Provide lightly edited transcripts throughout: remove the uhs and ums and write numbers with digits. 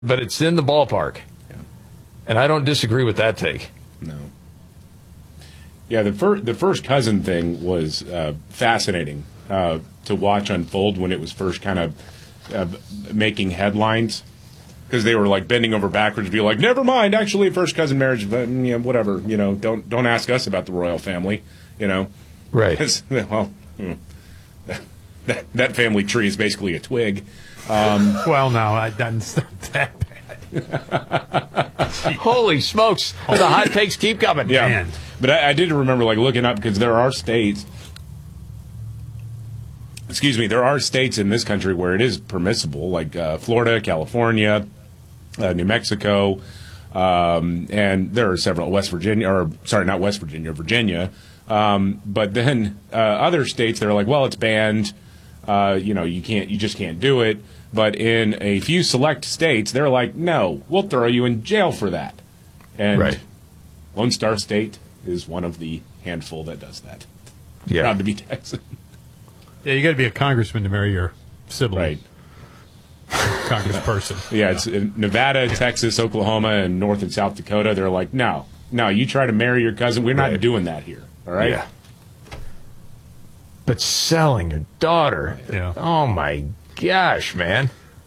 but it's in the ballpark. Yeah. And I don't disagree with that take. No. Yeah, the first cousin thing was fascinating to watch unfold when it was first kind of making headlines, because they were like bending over backwards to be like, never mind, actually, first cousin marriage, but whatever, don't ask us about the royal family, Right. Well, that family tree is basically a twig. Well, no, it's not that bad. Holy smokes! The hot takes keep coming. Yeah, Man. but I did remember looking up, because there are states. Excuse me, there are states in this country where it is permissible, like Florida, California, New Mexico, and there are several. Virginia. But then other states, they're like, well, it's banned. You just can't do it. But in a few select states, they're like, no, we'll throw you in jail for that. And Right. Lone Star State is one of the handful that does that. Yeah. Proud to be Texan. Yeah, you got to be a congressman to marry your sibling. Right. Congressperson. Yeah, it's in Nevada, Texas, Oklahoma, and North and South Dakota. They're like, no, you try to marry your cousin. We're not doing that here. All right? Yeah. But selling your daughter. Yeah. Oh, my gosh, man.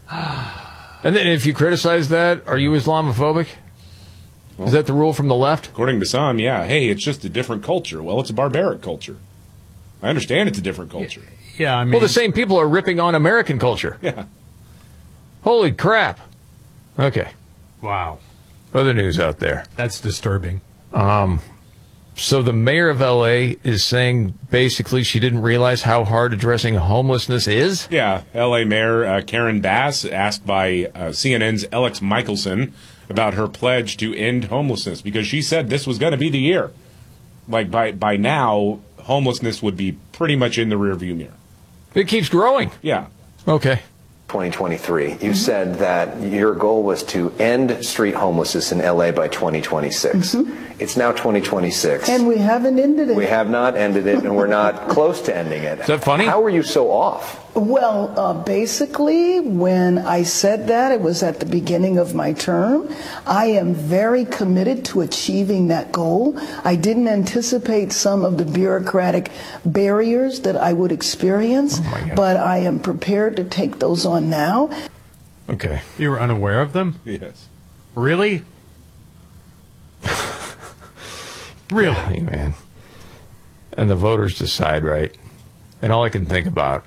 And then if you criticize that, are you Islamophobic? Is that the rule from the left? According to some, yeah. Hey, it's just a different culture. Well, it's a barbaric culture. I understand it's a different culture. Yeah, I mean, Well, the same people are ripping on American culture. Yeah. Holy crap. Okay. wow, Other news out there. that's disturbing. So the mayor of L.A. is saying basically she didn't realize how hard addressing homelessness is. Yeah, L.A. Mayor Karen Bass asked by CNN's Alex Michelson about her pledge to end homelessness, because she said this was going to be the year. Like, by now, homelessness would be pretty much in the rearview mirror. It keeps growing. Yeah. Okay. 2023. You said that your goal was to end street homelessness in LA by 2026. It's now 2026. And we haven't ended it. We have not ended it, and we're not close to ending it. Is that funny? How are you so off? Well, basically, when I said that, it was at the beginning of my term. I am very committed to achieving that goal. I didn't anticipate some of the bureaucratic barriers that I would experience, but I am prepared to take those on now. Okay. You were unaware of them? Yes. Really? Really? Hey, man. And the voters decide, right? And all I can think about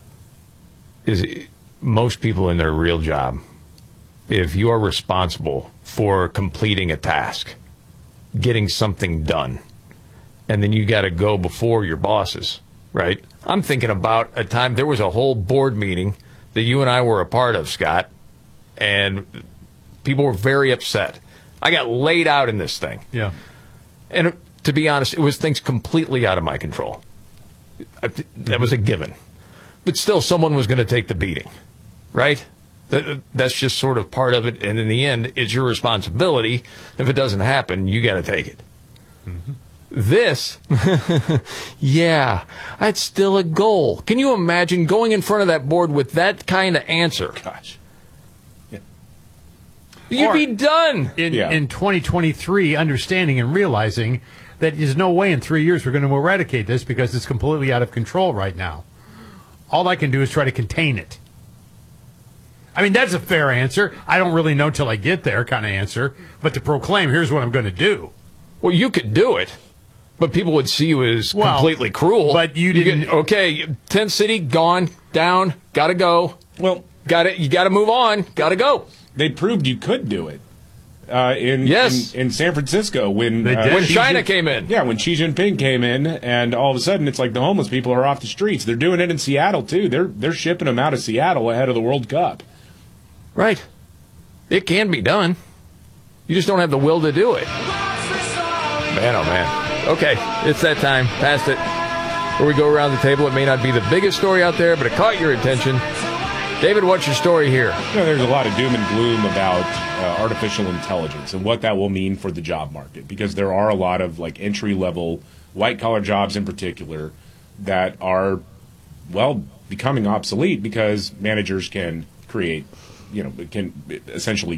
is most people in their real job, if you are responsible for completing a task, getting something done, and then you got to go before your bosses, right? I'm thinking about a time there was a whole board meeting that you and I were a part of, Scott, and people were very upset. I got laid out in this thing. Yeah. And to be honest, it was things completely out of my control. That was a given. But still, someone was going to take the beating, right? That's just sort of part of it. And in the end, it's your responsibility. If it doesn't happen, you got to take it. Mm-hmm. This, yeah, that's still a goal. Can you imagine going in front of that board with that kind of answer? Gosh. Yeah. You'd be done. In 2023, understanding and realizing that there's no way in 3 years we're going to eradicate this because it's completely out of control right now. All I can do is try to contain it. I mean, that's a fair answer. I don't really know till I get there kind of answer. But to proclaim, here's what I'm going to do. Well, you could do it, but people would see you as completely cruel. But you didn't. Okay, Tent City, gone, down, gotta go. Well, you gotta move on, gotta go. they proved you could do it. In San Francisco when China came in. Yeah, when Xi Jinping came in, and all of a sudden it's like the homeless people are off the streets. They're doing it in Seattle too. They're shipping them out of Seattle ahead of the World Cup. Right. It can be done. You just don't have the will to do it. Man, oh man. Okay, it's that time. Past it. Where we go around the table. It may not be the biggest story out there, but it caught your attention. David, what's your story here? There's a lot of doom and gloom about artificial intelligence and what that will mean for the job market, because there are a lot of like entry-level white-collar jobs in particular that are, well, becoming obsolete because managers can create can essentially